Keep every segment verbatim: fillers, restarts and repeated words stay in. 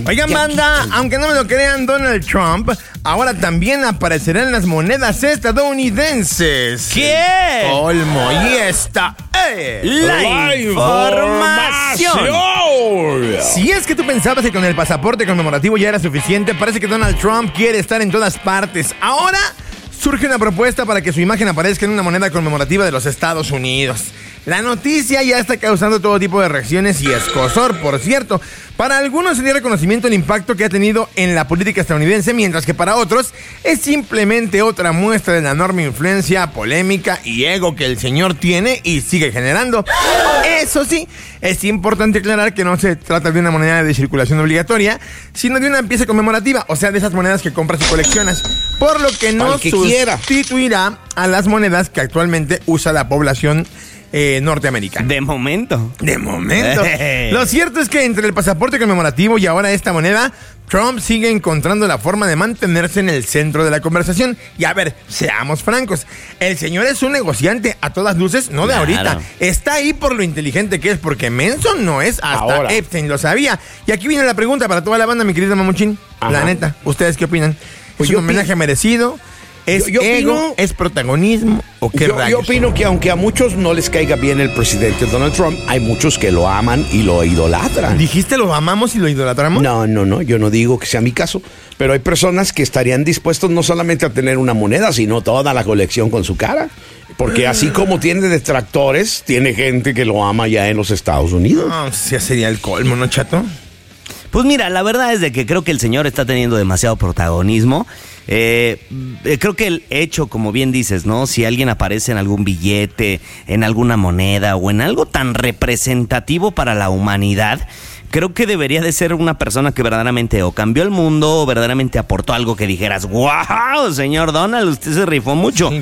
Oigan, banda, aunque no me lo crean, Donald Trump ahora también aparecerá en las monedas estadounidenses. ¿Qué? Olmo, y esta es la, la información. información. Si es que tú pensabas que con el pasaporte conmemorativo ya era suficiente, parece que Donald Trump quiere estar en todas partes. Ahora surge una propuesta para que su imagen aparezca en una moneda conmemorativa de los Estados Unidos. La noticia ya está causando todo tipo de reacciones y escozor, por cierto. Para algunos sería reconocimiento el impacto que ha tenido en la política estadounidense, mientras que para otros es simplemente otra muestra de la enorme influencia, polémica y ego que el señor tiene y sigue generando. Eso sí, es importante aclarar que no se trata de una moneda de circulación obligatoria, sino de una pieza conmemorativa, o sea, de esas monedas que compras y coleccionas, por lo que no que sustituirá quiera. a las monedas que actualmente usa la población Eh, norteamericana. De momento. De momento. Lo cierto es que entre el pasaporte conmemorativo y ahora esta moneda, Trump sigue encontrando la forma de mantenerse en el centro de la conversación. Y a ver, seamos francos, el señor es un negociante a todas luces, no de claro. ahorita. Está ahí por lo inteligente que es, porque menso no es, hasta ahora. Epstein lo sabía. Y aquí viene la pregunta para toda la banda, mi querido Mamuchín. Ajá. La neta, ¿ustedes qué opinan? Pues ¿Es un homenaje merecido? ¿Es yo, yo ego? Opino, ¿Es protagonismo? ¿O qué yo, rayos? Yo opino que aunque a muchos no les caiga bien el presidente Donald Trump, hay muchos que lo aman y lo idolatran. ¿Dijiste lo amamos y lo idolatramos? No, no, no, yo no digo que sea mi caso, pero hay personas que estarían dispuestos no solamente a tener una moneda, sino toda la colección con su cara. Porque así como tiene detractores, tiene gente que lo ama ya en los Estados Unidos. No, sí, sería el colmo, ¿no, chato? Pues mira, la verdad es de que creo que el señor está teniendo demasiado protagonismo. Eh, creo que el hecho, como bien dices, ¿no? Si alguien aparece en algún billete, en alguna moneda o en algo tan representativo para la humanidad, creo que debería de ser una persona que verdaderamente o cambió el mundo o verdaderamente aportó algo que dijeras, ¡wow, señor Donald, usted se rifó mucho!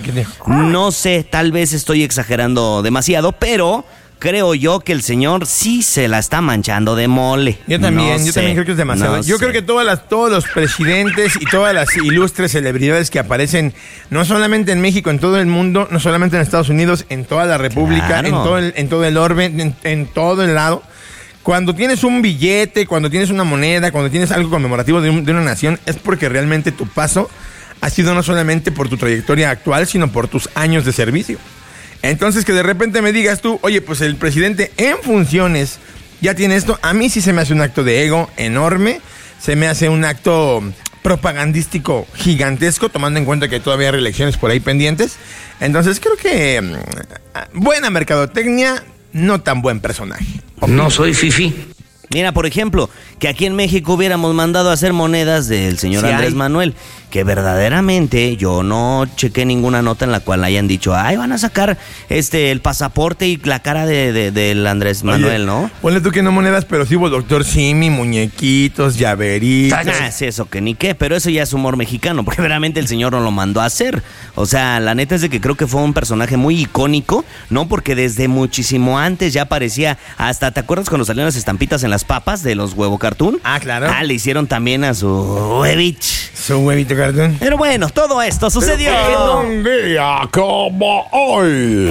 No sé, tal vez estoy exagerando demasiado, pero creo yo que el señor sí se la está manchando de mole. Yo también, no yo sé, también creo que es demasiado. no yo sé. creo que todas las, todos los presidentes y todas las ilustres celebridades que aparecen, no solamente en México, en todo el mundo, no solamente en Estados Unidos, en toda la República, Claro. en todo el, en todo el orbe, en, en todo el lado. Cuando tienes un billete, cuando tienes una moneda, cuando tienes algo conmemorativo de, un, de una nación, es porque realmente tu paso ha sido no solamente por tu trayectoria actual, sino por tus años de servicio. Entonces que de repente me digas tú, oye, pues el presidente en funciones ya tiene esto, a mí sí se me hace un acto de ego enorme, se me hace un acto propagandístico gigantesco, tomando en cuenta que todavía hay reelecciones por ahí pendientes. Entonces creo que mmm, buena mercadotecnia, no tan buen personaje. No soy fifí. Mira, por ejemplo, que aquí en México hubiéramos mandado a hacer monedas del señor Sí Andrés hay. Manuel, que verdaderamente yo no chequé ninguna nota en la cual hayan dicho, ay, van a sacar este el pasaporte y la cara de, de, del Andrés Manuel, Oye, ¿no? Ponle tú que no monedas, pero sí hubo Doctor Simi, muñequitos, llaveritos. Ah, es eso, que ni qué, pero eso ya es humor mexicano, porque verdaderamente el señor no lo mandó a hacer. O sea, la neta es de que creo que fue un personaje muy icónico, ¿no? Porque desde muchísimo antes ya aparecía, hasta, ¿te acuerdas cuando salieron las estampitas en las papas de los huevo cartoon? Ah, claro. Ah, le hicieron también a su huevich. Su huevito cartón. Pero bueno, todo esto sucedió En un día como hoy.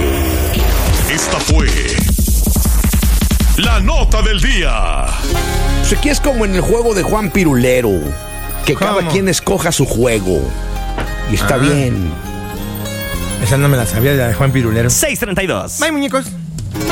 Esta fue la nota del día. Pues aquí es como en el juego de Juan Pirulero, que cada ¿Cómo? quien escoja su juego. Y está Ah. bien. Esa no me la sabía, la de Juan Pirulero. seis treinta y dos. Bye, muñecos.